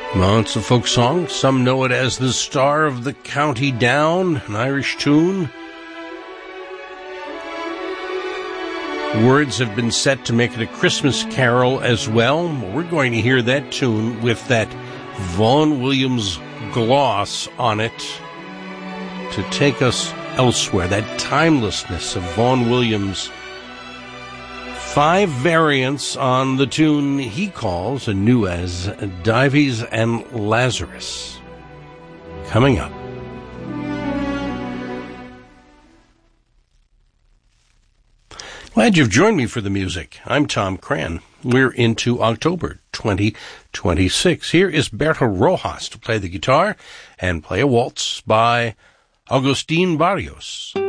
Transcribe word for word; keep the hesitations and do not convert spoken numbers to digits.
Well, it's a folk song. Some know it as the Star of the County Down, an Irish tune. Words have been set to make it a Christmas carol as well. We're going to hear that tune with that Vaughan Williams gloss on it to take us elsewhere, that timelessness of Vaughan Williams. Five variants on the tune he calls and knew as Dives and Lazarus. Coming up. Glad you've joined me for the music. I'm Tom Cran. We're into October twenty twenty-six. Here is Berto Rojas to play the guitar and play a waltz by Agustin Barrios.